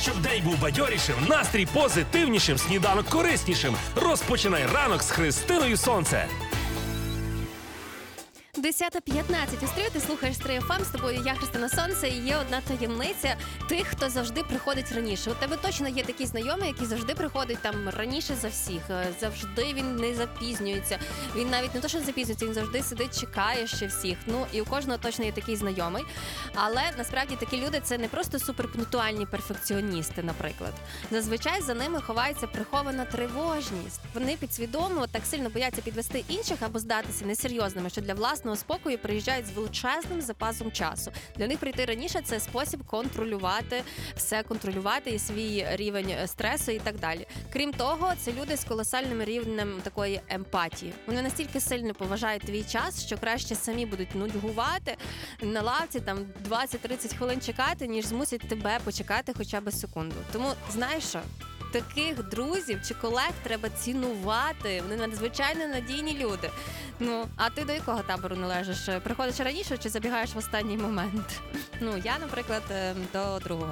Щоб день був бадьорішим, настрій позитивнішим, сніданок кориснішим. Розпочинай ранок з Христиною Сонце. 10:15 у стрію, ти слухаєш Стрій ФМ, з тобою я, Христина Сонце, і є одна таємниця тих, хто завжди приходить раніше. У тебе точно є такий знайомий, який завжди приходить там раніше за всіх, завжди він не запізнюється, він навіть не то, що не запізнюється, він завжди сидить, чекає ще всіх. Ну, і у кожного точно є такий знайомий. Але насправді такі люди – це не просто суперпунктуальні перфекціоністи, наприклад. Зазвичай за ними ховається прихована тривожність. Вони підсвідомо так сильно бояться підвести інших або здатися несерйозними, що для власного спокою приїжджають з величезним запасом часу. Для них прийти раніше – це спосіб контролювати все, контролювати і свій рівень стресу і так далі. Крім того, це люди з колосальним рівнем такої емпатії. Вони настільки сильно поважають твій час, що краще самі будуть нудьгувати на лавці, там 20-30 хвилин чекати, ніж змусять тебе почекати хоча б секунду. Тому, знаєш що? Таких друзів чи колег треба цінувати. Вони надзвичайно надійні люди. Ну, а ти до якого табору належиш? Приходиш раніше чи забігаєш в останній момент? Ну, я, наприклад, до другого